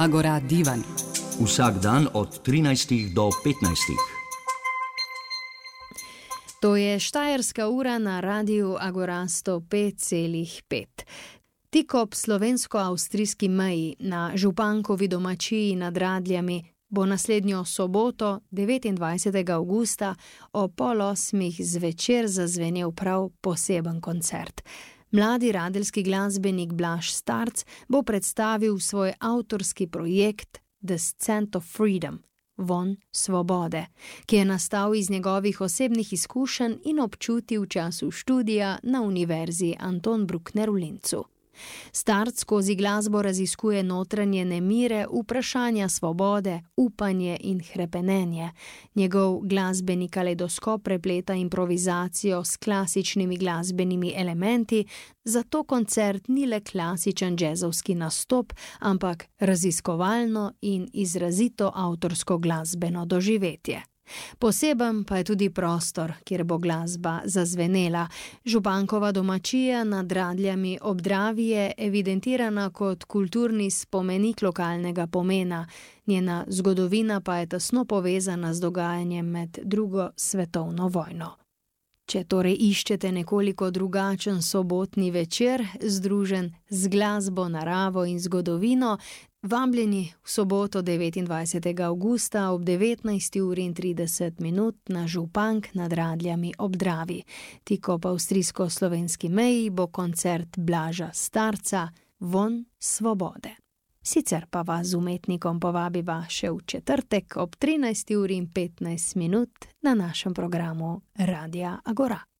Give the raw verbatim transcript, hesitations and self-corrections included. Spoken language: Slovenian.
Agora Divan. Vsak dan od trinajstih do petnajstih. To je Štajerska ura na Radiu Agora sto pet celih pet. Tik ob slovensko-avstrijski meji na župankovi domačiji nad Radljami bo naslednjo soboto, devetindvajsetega avgusta, ob pol osmih zvečer zazvenel prav poseben koncert. Mladi radeljski glasbenik Blaž Starc bo predstavil svoj avtorski projekt The Scent of Freedom, Vonj svobode, ki je nastal iz njegovih osebnih izkušenj in občutij v času študija na Univerzi Anton Bruckner v Linzu. Starc skozi glasbo raziskuje notranje nemire, vprašanja svobode, upanje in hrepenenje. Njegov glasbeni kaleidoskop prepleta improvizacijo s klasičnimi glasbenimi elementi, zato koncert ni le klasičen džezovski nastop, ampak raziskovalno in izrazito avtorsko glasbeno doživetje. Poseben pa je tudi prostor, kjer bo glasba zazvenela. Župankova domačija nad Radljami ob Dravi je evidentirana kot kulturni spomenik lokalnega pomena, njena zgodovina pa je tesno povezana z dogajanjem med drugo svetovno vojno. Če torej iščete nekoliko drugačen sobotni večer, združen z glasbo, naravo in zgodovino, vabljeni v soboto devetindvajsetega avgusta ob devetnajsti uri in trideset minut na Župank nad Radljami ob Dravi. Tik ob avstrijsko-slovenski meji bo koncert Blaža Starca Vonj svobode. Sicer pa vas z umetnikom povabiva še v četrtek ob trinajsti uri in petnajst minut na našem programu Radia Agora.